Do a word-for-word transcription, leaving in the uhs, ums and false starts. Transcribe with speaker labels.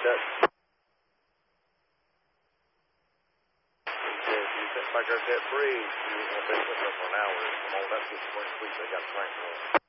Speaker 1: That. He said, you think back there at that bridge, you won't be sitting there for an hour. Come on, that's the spring sweep they got cranked on.